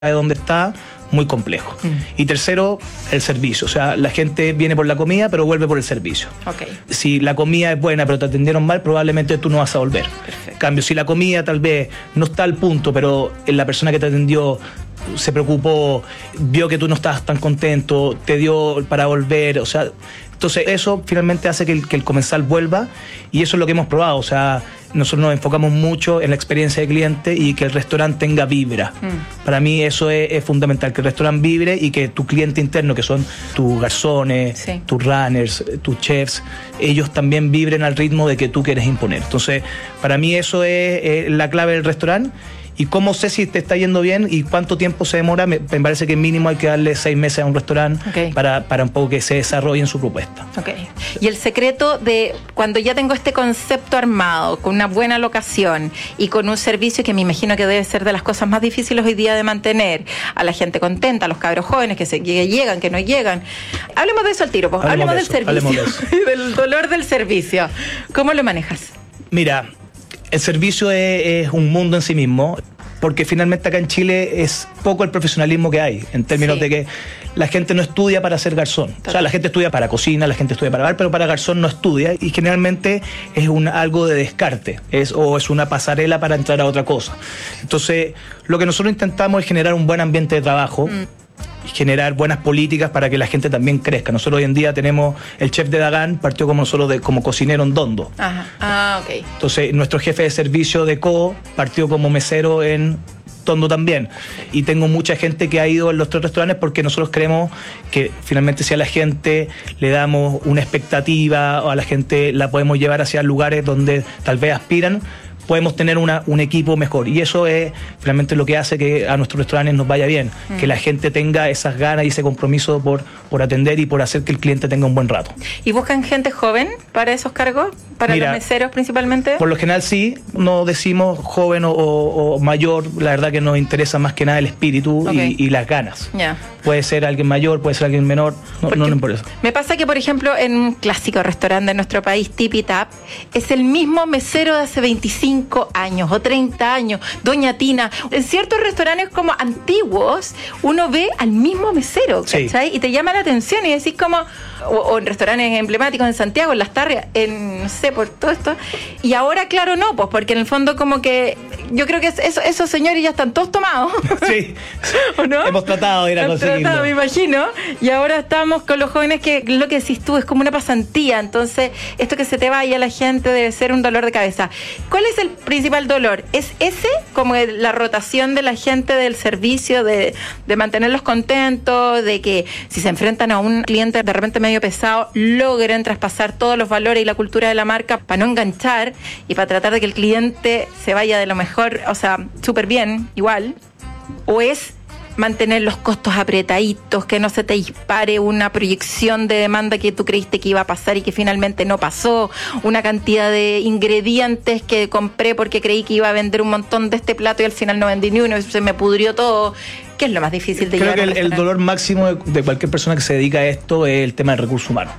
de dónde está, muy complejo. Y tercero, el servicio. O sea, la gente viene por la comida, pero vuelve por el servicio. Okay. Si la comida es buena, pero te atendieron mal, probablemente tú no vas a volver. Perfecto. En cambio, si la comida tal vez no está al punto, pero la persona que te atendió se preocupó, vio que tú no estabas tan contento, te dio para volver, o sea, entonces eso finalmente hace que el comensal vuelva, y eso es lo que hemos probado. O sea, nosotros nos enfocamos mucho en la experiencia del cliente y que el restaurante tenga vibra. Para mí eso es fundamental, que el restaurante vibre y que tu cliente interno, que son tus garzones, sí, tus runners, tus chefs, ellos también vibren al ritmo de que tú quieres imponer. Entonces, para mí eso es la clave del restaurante. ¿Y cómo sé si te está yendo bien y cuánto tiempo se demora? Me parece que mínimo hay que darle 6 meses a un restaurante, okay, para un poco que se desarrolle en su propuesta. Okay. Y el secreto de cuando ya tengo este concepto armado, con una buena locación y con un servicio que me imagino que debe ser de las cosas más difíciles hoy día de mantener, a la gente contenta, a los cabros jóvenes que llegan, que no llegan. Hablemos de eso al tiro, pues. Hablemos del servicio, del dolor del servicio. ¿Cómo lo manejas? Mira, el servicio es un mundo en sí mismo, porque finalmente acá en Chile es poco el profesionalismo que hay, en términos de que la gente no estudia para ser garzón. O sea, la gente estudia para cocina, la gente estudia para bar, pero para garzón no estudia, y generalmente es algo de descarte, es una pasarela para entrar a otra cosa. Entonces, lo que nosotros intentamos es generar un buen ambiente de trabajo, generar buenas políticas para que la gente también crezca. Nosotros hoy en día tenemos el chef de Dagán, partió como nosotros como cocinero en Dondo. Ajá. Ok. Entonces, nuestro jefe de servicio de CO partió como mesero en Tondo también. Y tengo mucha gente que ha ido a los 3 restaurantes porque nosotros creemos que finalmente si a la gente le damos una expectativa, o a la gente la podemos llevar hacia lugares donde tal vez aspiran, podemos tener un equipo mejor. Y eso es finalmente lo que hace que a nuestros restaurantes nos vaya bien, que la gente tenga esas ganas y ese compromiso por atender y por hacer que el cliente tenga un buen rato. ¿Y buscan gente joven para esos cargos? ¿Para los meseros principalmente? Por lo general sí, no decimos joven o mayor, la verdad que nos interesa más que nada el espíritu, y las ganas. Yeah. Puede ser alguien mayor, puede ser alguien menor, no importa. Me pasa que, por ejemplo, en un clásico restaurante de nuestro país, Tipi Tap, es el mismo mesero de hace 25 años o 30 años, Doña Tina. En ciertos restaurantes como antiguos, uno ve al mismo mesero, ¿cachai? Sí. Y te llama la atención y decís como, o en restaurantes emblemáticos en Santiago, en Las Tarrias, no sé, por todo esto. Y ahora, claro, no, pues porque en el fondo como que yo creo que esos señores ya están todos tomados. Sí, ¿o no? Hemos tratado de ir a conseguirlo. Me imagino. Y ahora estamos con los jóvenes que lo que decís tú es como una pasantía. Entonces, esto que se te vaya a la gente debe ser un dolor de cabeza. ¿Cuál es el principal dolor? ¿Es ese, como la rotación de la gente del servicio, de mantenerlos contentos, de que si se enfrentan a un cliente de repente medio pesado, logren traspasar todos los valores y la cultura de la marca para no enganchar y para tratar de que el cliente se vaya de lo mejor, o sea, súper bien, igual? ¿O es mantener los costos apretaditos, que no se te dispare una proyección de demanda que tú creíste que iba a pasar y que finalmente no pasó, una cantidad de ingredientes que compré porque creí que iba a vender un montón de este plato y al final no vendí ni uno y se me pudrió todo? ¿Qué es lo más difícil de llevar? Creo que el dolor máximo de cualquier persona que se dedica a esto es el tema del recurso humano.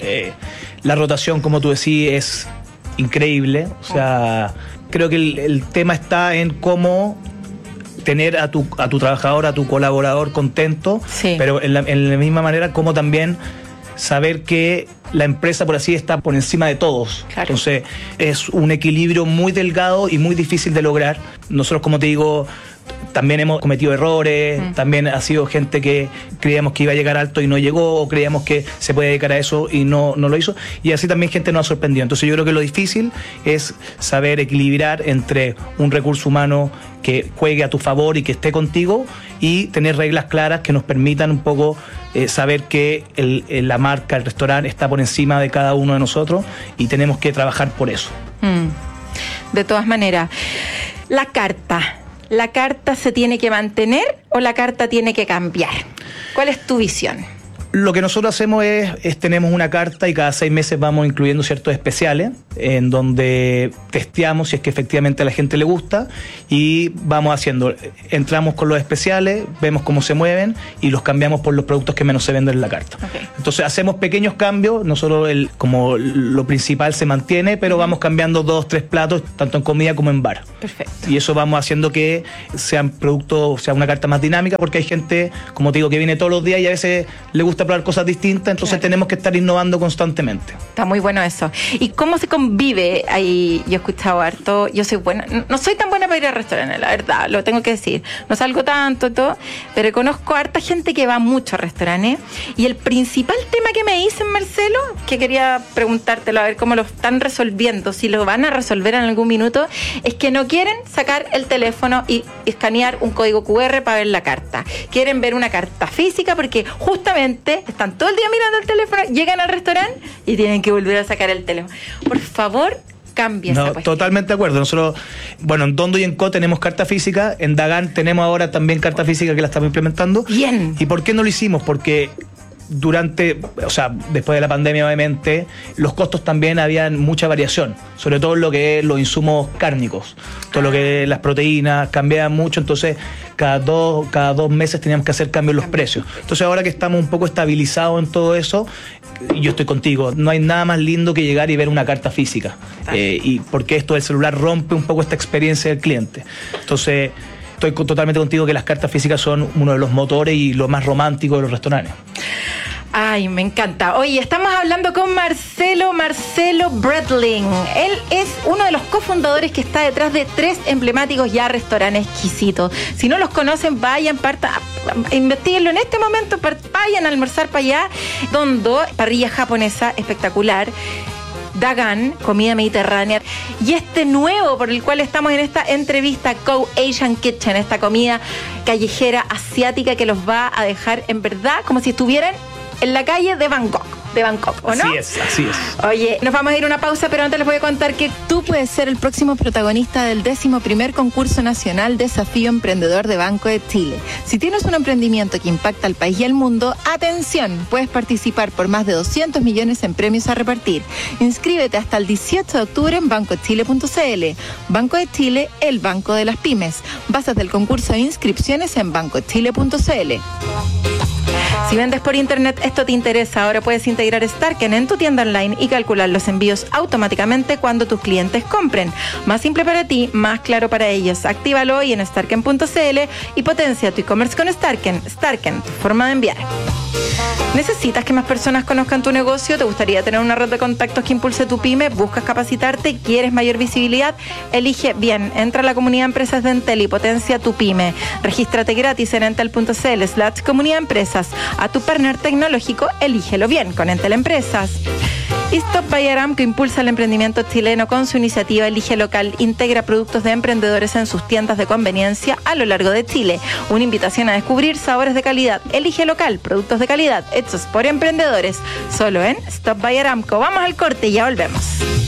La rotación, como tú decís, es increíble. O sea, creo que el tema está en cómo tener a tu trabajador, a tu colaborador contento, pero en la misma manera como también saber que la empresa, por así, está por encima de todos. Claro. Entonces es un equilibrio muy delgado y muy difícil de lograr. Nosotros, como te digo, también hemos cometido errores, también ha sido gente que creíamos que iba a llegar alto y no llegó, o creíamos que se puede dedicar a eso y no lo hizo, y así también gente nos ha sorprendido. Entonces yo creo que lo difícil es saber equilibrar entre un recurso humano que juegue a tu favor y que esté contigo, y tener reglas claras que nos permitan un poco saber que la marca, el restaurante está por encima de cada uno de nosotros y tenemos que trabajar por eso. De todas maneras, ¿la carta se tiene que mantener o la carta tiene que cambiar? ¿Cuál es tu visión? Lo que nosotros hacemos es tenemos una carta y cada 6 meses vamos incluyendo ciertos especiales en donde testeamos si es que efectivamente a la gente le gusta y vamos haciendo, entramos con los especiales, vemos cómo se mueven y los cambiamos por los productos que menos se venden en la carta. Okay. Entonces hacemos pequeños cambios, no solo como lo principal se mantiene, pero vamos cambiando 2, 3 platos, tanto en comida como en bar. Perfecto. Y eso vamos haciendo que sean productos, sea una carta más dinámica, porque hay gente, como te digo, que viene todos los días y a veces le gusta probar cosas distintas, entonces tenemos que estar innovando constantemente. Está muy bueno eso. ¿Y cómo se convive ahí? Yo he escuchado harto, yo soy buena, no soy tan buena para ir a restaurantes, la verdad, lo tengo que decir. No salgo tanto y todo, pero conozco a harta gente que va mucho a restaurantes y el principal tema que me dicen, Marcelo, que quería preguntártelo a ver cómo lo están resolviendo, si lo van a resolver en algún minuto, es que no quieren sacar el teléfono y escanear un código QR para ver la carta. Quieren ver una carta física porque justamente están todo el día mirando el teléfono, llegan al restaurante y tienen que volver a sacar el teléfono. Por favor, cambia esa cuestión. Totalmente de acuerdo. Nosotros, en Dondo y en Co tenemos carta física, en Dagan tenemos ahora también carta física que la estamos implementando. Bien. ¿Y por qué no lo hicimos? Porque después de la pandemia, obviamente, los costos también habían mucha variación, sobre todo en lo que es los insumos cárnicos, todo lo que es las proteínas, cambiaban mucho, entonces cada dos meses teníamos que hacer cambios en los precios. Entonces ahora que estamos un poco estabilizados en todo eso, yo estoy contigo, no hay nada más lindo que llegar y ver una carta física, y porque esto del celular rompe un poco esta experiencia del cliente. Entonces estoy totalmente contigo que las cartas físicas son uno de los motores y lo más romántico de los restaurantes. Ay, me encanta. Oye, estamos hablando con Marcelo Brettling. Él es uno de los cofundadores que está detrás de 3 emblemáticos ya restaurantes exquisitos. Si no los conocen, vayan, investiguenlo en este momento, vayan a almorzar para allá. Dondo, parrilla japonesa espectacular. Dagan, comida mediterránea, y este nuevo por el cual estamos en esta entrevista, Go Asian Kitchen, esta comida callejera asiática que los va a dejar en verdad como si estuvieran en la calle de Bangkok, ¿o no? Así es. Oye, nos vamos a ir a una pausa, pero antes les voy a contar que tú puedes ser el próximo protagonista del 11º concurso nacional Desafío Emprendedor de Banco de Chile. Si tienes un emprendimiento que impacta al país y al mundo, ¡atención! Puedes participar por más de 200 millones en premios a repartir. Inscríbete hasta el 18 de octubre en bancochile.cl. Banco de Chile, el banco de las pymes. Bases del concurso de inscripciones en bancochile.cl. Si vendes por internet, esto te interesa. Ahora puedes integrar Starken en tu tienda online y calcular los envíos automáticamente cuando tus clientes compren. Más simple para ti, más claro para ellos. Actívalo hoy en starken.cl y potencia tu e-commerce con Starken. Starken, tu forma de enviar. ¿Necesitas que más personas conozcan tu negocio? ¿Te gustaría tener una red de contactos que impulse tu pyme? ¿Buscas capacitarte? ¿Quieres mayor visibilidad? Elige bien. Entra a la comunidad de empresas de Entel y potencia tu pyme. Regístrate gratis en entel.cl/comunidad empresas. A tu partner tecnológico, elígelo bien con Entel Empresas. Y Stop by Aramco impulsa el emprendimiento chileno con su iniciativa Elige Local. Integra productos de emprendedores en sus tiendas de conveniencia a lo largo de Chile. Una invitación a descubrir sabores de calidad. Elige Local, productos de calidad hechos por emprendedores. Solo en Stop by Aramco. Vamos al corte y ya volvemos.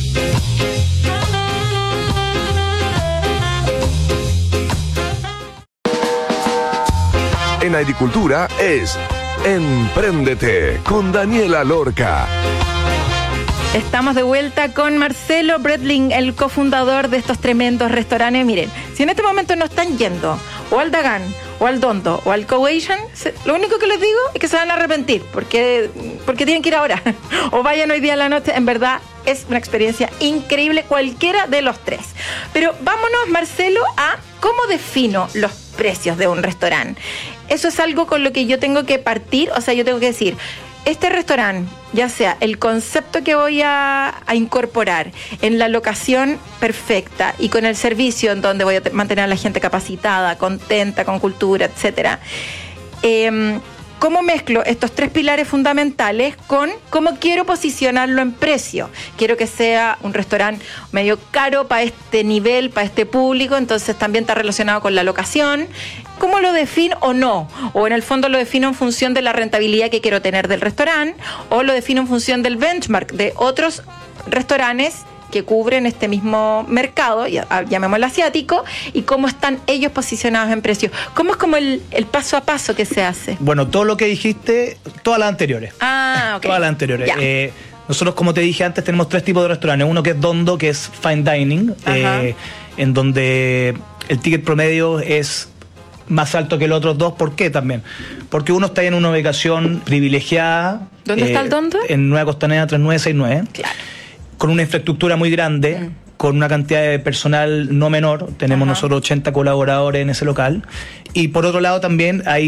En agricultura es Empréndete con Daniela Lorca. Estamos de vuelta con Marcelo Brettling, el cofundador de estos tremendos restaurantes. Miren, si en este momento no están yendo o al Dagan, o al Dondo, o al Go Asian, lo único que les digo es que se van a arrepentir, porque tienen que ir ahora. O vayan hoy día a la noche, en verdad es una experiencia increíble, cualquiera de los 3. Pero vámonos, Marcelo, a cómo defino los precios de un restaurante. Eso es algo con lo que yo tengo que partir, o sea, yo tengo que decir, este restaurante, ya sea el concepto que voy a incorporar en la locación perfecta y con el servicio en donde voy a mantener a la gente capacitada, contenta, con cultura, etcétera. ¿Cómo mezclo estos 3 pilares fundamentales con cómo quiero posicionarlo en precio? Quiero que sea un restaurante medio caro para este nivel, para este público, entonces también está relacionado con la locación. ¿Cómo lo defino o no? O en el fondo lo defino en función de la rentabilidad que quiero tener del restaurante, o lo defino en función del benchmark de otros restaurantes que cubren este mismo mercado, llamémoslo asiático, y cómo están ellos posicionados en precios. ¿Cómo es como el paso a paso que se hace? Bueno, todo lo que dijiste, todas las anteriores. Ah, ok. Todas las anteriores. Nosotros, como te dije antes, tenemos 3 tipos de restaurantes. Uno que es Dondo, que es Fine Dining, en donde el ticket promedio es más alto que los otros 2. ¿Por qué también? Porque uno está en una ubicación privilegiada. ¿Dónde está el Dondo? En Nueva Costanera 3969. Claro. Con una infraestructura muy grande, con una cantidad de personal no menor. Tenemos nosotros 80 colaboradores en ese local. Y por otro lado también hay